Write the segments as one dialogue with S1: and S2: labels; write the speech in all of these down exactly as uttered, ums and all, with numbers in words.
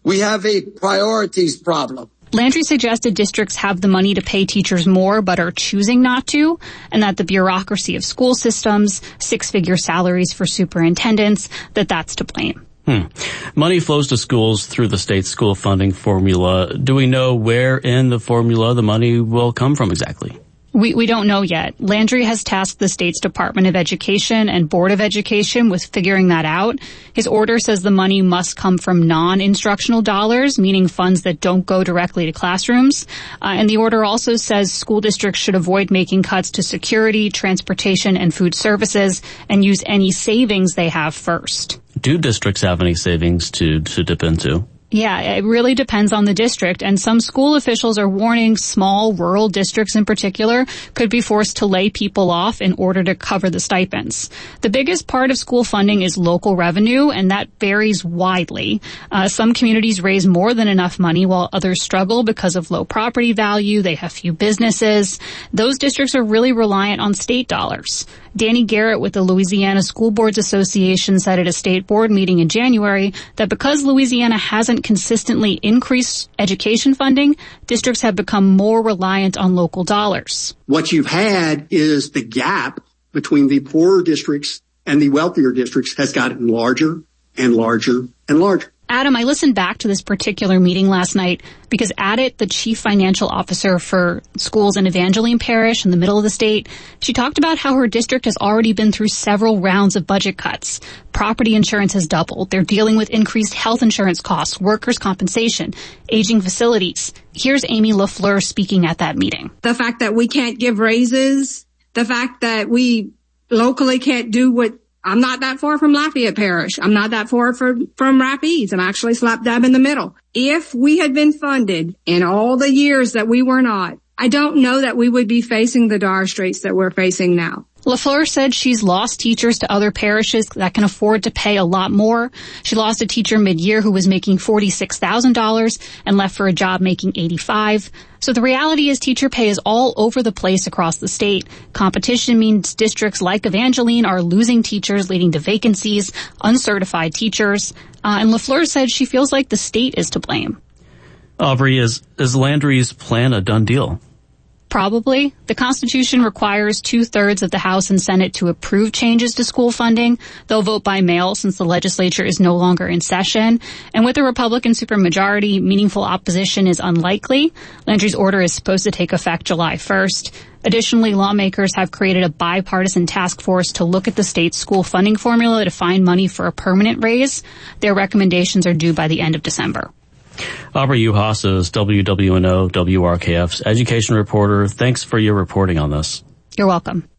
S1: We have a priorities problem.
S2: Landry suggested districts have the money to pay teachers more but are choosing not to, and that the bureaucracy of school systems, six-figure salaries for superintendents, that that's to blame.
S3: Hmm. Money flows to schools through the state school funding formula. Do we know where in the formula the money will come from exactly?
S2: We, we don't know yet. Landry has tasked the state's Department of Education and Board of Education with figuring that out. His order says the money must come from non-instructional dollars, meaning funds that don't go directly to classrooms. Uh, and the order also says school districts should avoid making cuts to security, transportation, and food services and use any savings they have first.
S3: Do districts have any savings to, to dip into?
S2: Yeah, it really depends on the district, and some school officials are warning small rural districts in particular could be forced to lay people off in order to cover the stipends. The biggest part of school funding is local revenue, and that varies widely. Uh, some communities raise more than enough money while others struggle because of low property value. They have few businesses. Those districts are really reliant on state dollars. Danny Garrett with the Louisiana School Boards Association said at a state board meeting in January that because Louisiana hasn't consistently increased education funding, districts have become more reliant on local dollars.
S4: What you've had is the gap between the poorer districts and the wealthier districts has gotten larger and larger and larger.
S2: Adam, I listened back to this particular meeting last night because at it, the chief financial officer for schools in Evangeline Parish in the middle of the state, she talked about how her district has already been through several rounds of budget cuts. Property insurance has doubled. They're dealing with increased health insurance costs, workers' compensation, aging facilities. Here's Amy LaFleur speaking at that meeting.
S5: The fact that we can't give raises, the fact that we locally can't do what I'm not that far from Lafayette Parish. I'm not that far from, from Rapides. I'm actually slap dab in the middle. If we had been funded in all the years that we were not, I don't know that we would be facing the dire straits that we're facing now.
S2: LaFleur said she's lost teachers to other parishes that can afford to pay a lot more. She lost a teacher mid-year who was making forty-six thousand dollars and left for a job making eighty-five thousand dollars. So the reality is teacher pay is all over the place across the state. Competition means districts like Evangeline are losing teachers, leading to vacancies, uncertified teachers. Uh, and LaFleur said she feels like the state is to blame.
S3: Aubrey, is, is Landry's plan a done deal?
S2: Probably. The Constitution requires two-thirds of the House and Senate to approve changes to school funding. They'll vote by mail since the legislature is no longer in session. And with a Republican supermajority, meaningful opposition is unlikely. Landry's order is supposed to take effect July first. Additionally, lawmakers have created a bipartisan task force to look at the state's school funding formula to find money for a permanent raise. Their recommendations are due by the end of December.
S3: Aubrey Uhas is W W N O W R K F's education reporter. Thanks for your reporting on this.
S2: You're welcome.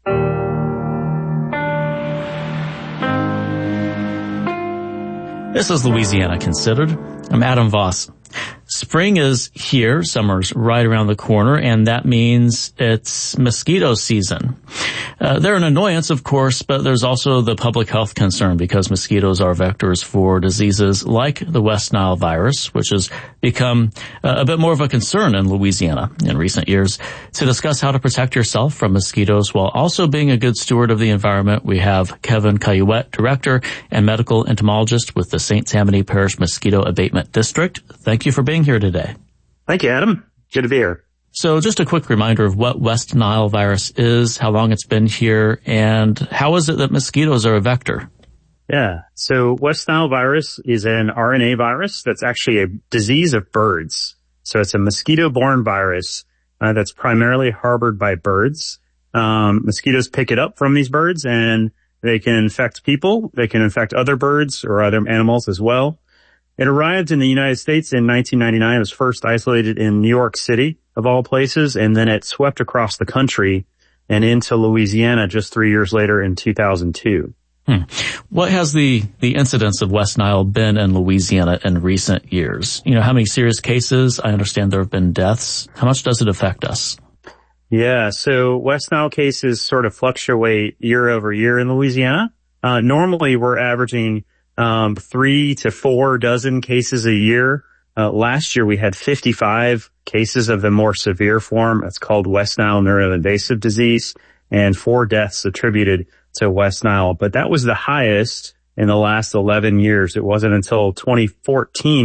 S3: This is Louisiana Considered. I'm Adam Voss. Spring is here, summer's right around the corner, and that means it's mosquito season. Uh, they're an annoyance, of course, but there's also the public health concern because mosquitoes are vectors for diseases like the West Nile virus, which has become uh, a bit more of a concern in Louisiana in recent years. To discuss how to protect yourself from mosquitoes while also being a good steward of the environment, we have Kevin Cayouette, Director and Medical Entomologist with the Saint Tammany Parish Mosquito Abatement District. Thank you for being here today.
S6: Thank you, Adam. Good to be here.
S3: So just a quick reminder of what West Nile virus is, how long it's been here, and how is it that mosquitoes are a vector?
S6: Yeah. So West Nile virus is an R N A virus that's actually a disease of birds. So it's a mosquito-borne virus uh, that's primarily harbored by birds. Um, mosquitoes pick it up from these birds, and they can infect people. They can infect other birds or other animals as well. It arrived in the United States in nineteen ninety-nine. It was first isolated in New York City, of all places, and then it swept across the country and into Louisiana just three years later in two thousand two.
S3: Hmm. What has the, the incidence of West Nile been in Louisiana in recent years? You know, how many serious cases? I understand there have been deaths. How much does it affect us?
S6: Yeah, so West Nile cases sort of fluctuate year over year in Louisiana. Uh, normally we're averaging um three to four dozen cases a year. Uh, last year we had fifty-five cases of the more severe form. It's called West Nile neuroinvasive disease, and four deaths attributed to West Nile. But that was the highest in the last eleven years. It wasn't until twenty fourteen